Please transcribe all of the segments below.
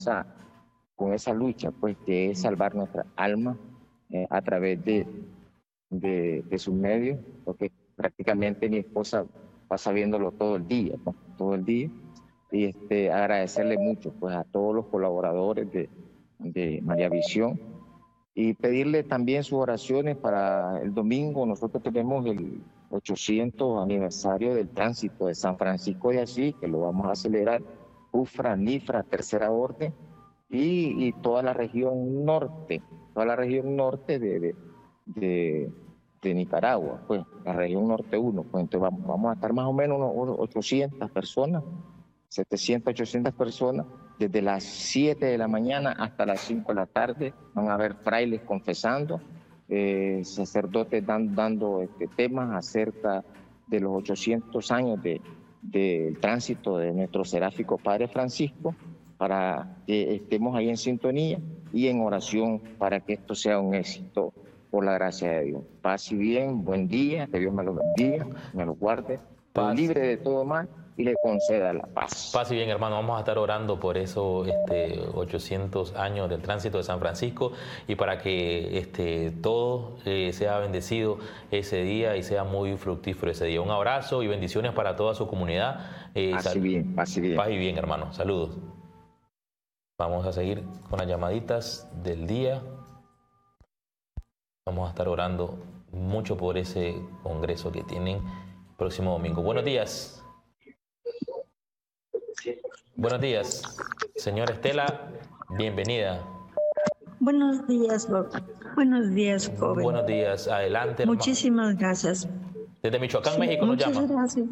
con esa lucha, pues, que es salvar nuestra alma a través de sus medios, porque prácticamente mi esposa pasa viéndolo todo el día, ¿no? Todo el día. Y agradecerle mucho, pues, a todos los colaboradores de María Visión y pedirle también sus oraciones para el domingo. Nosotros tenemos el 800 aniversario del tránsito de San Francisco de Asís, que lo vamos a celebrar, UFRA, NIFRA, Tercera Orden, y toda la región norte de Nicaragua, pues, la región norte 1, pues, entonces vamos a estar más o menos unos 800 personas, 700, 800 personas, desde las 7 de la mañana hasta las 5 de la tarde. Van a haber frailes confesando, sacerdotes dando temas acerca de los 800 años del tránsito de nuestro seráfico Padre Francisco, para que estemos ahí en sintonía y en oración para que esto sea un éxito por la gracia de Dios. Paz y bien, buen día, que Dios me lo bendiga, me lo guarde, lo libre de todo mal y le conceda la paz. Paz y bien, hermano, vamos a estar orando por esos 800 años del tránsito de San Francisco y para que todo sea bendecido ese día y sea muy fructífero ese día. Un abrazo y bendiciones para toda su comunidad. Paz y bien, paz y bien. Paz y bien, hermano. Saludos. Vamos a seguir con las llamaditas del día. Vamos a estar orando mucho por ese congreso que tienen próximo domingo. Buenos días. Buenos días, señora Estela, bienvenida. Buenos días, buenos días, joven. Buenos días, adelante. Hermano. Muchísimas gracias. Desde Michoacán, México nos llama. Muchas gracias.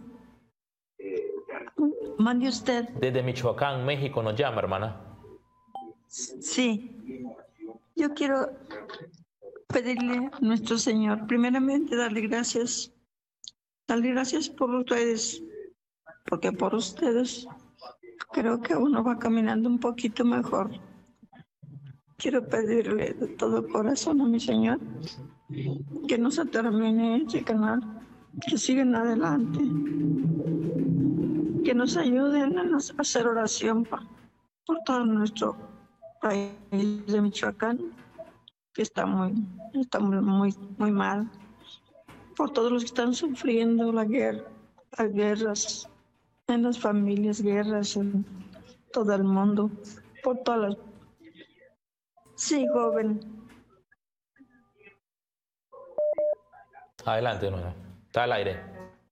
Mande usted. Desde Michoacán, México nos llama, hermana. Sí. Yo quiero pedirle a nuestro Señor, primeramente, darle gracias por ustedes, porque por ustedes creo que uno va caminando un poquito mejor. Quiero pedirle de todo corazón a mi Señor que no se termine ese canal, que sigan adelante, que nos ayuden a hacer oración por todo nuestro país de Michoacán, que está muy mal, por todos los que están sufriendo las guerras en las familias, guerras en todo el mundo, por todas las... Sí, joven. Adelante, no. Está al aire.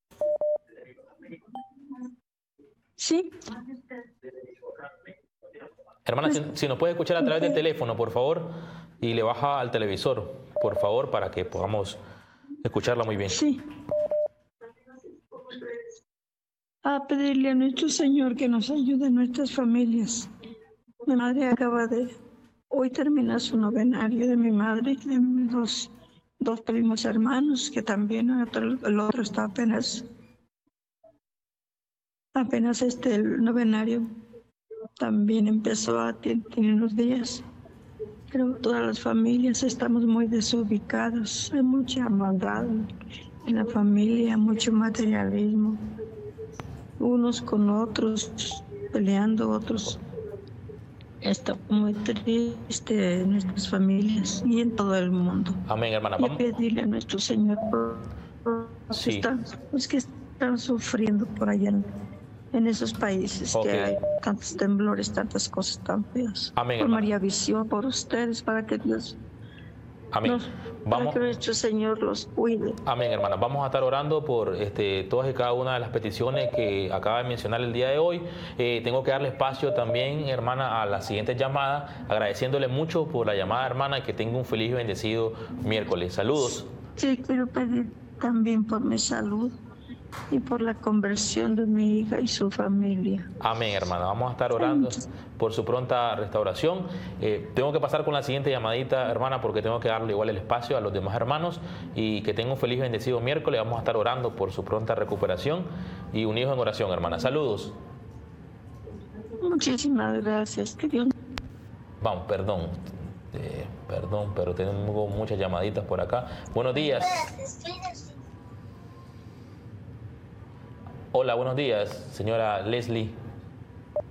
Sí. Hermana, si nos puede escuchar a través del teléfono, por favor, y le baja al televisor, por favor, para que podamos escucharla muy bien. Sí. A pedirle a nuestro Señor que nos ayude en nuestras familias. Mi madre acaba de hoy terminar su novenario, de mi madre y de mis dos primos hermanos, que también el otro está apenas el novenario también empezó tiene unos días. Creo que todas las familias estamos muy desubicadas, hay mucha maldad en la familia, mucho materialismo, unos con otros peleando, otros. Está muy triste en nuestras familias y en todo el mundo. Amén, hermana. Y pedirle a nuestro Señor por sí. los que están sufriendo por allá en esos países, que hay tantos temblores, tantas cosas tan feas. Amén, por hermana. María Visión, por ustedes, para que Dios... Amén. Para que nuestro Señor los cuide. Amén, hermana. Vamos a estar orando por todas y cada una de las peticiones que acaba de mencionar el día de hoy. Tengo que darle espacio también, hermana, a la siguiente llamada, agradeciéndole mucho por la llamada, hermana, y que tenga un feliz y bendecido miércoles. Saludos. Sí, quiero pedir también por mi salud y por la conversión de mi hija y su familia. Amén, hermana. Vamos a estar orando por su pronta restauración. Tengo que pasar con la siguiente llamadita, hermana, porque tengo que darle igual el espacio a los demás hermanos, y que tenga un feliz y bendecido miércoles. Vamos a estar orando por su pronta recuperación y unidos en oración, hermana. Saludos. Muchísimas gracias. Que Dios... Vamos, perdón, pero tenemos muchas llamaditas por acá. Buenos días. Hola, buenos días, señora Leslie.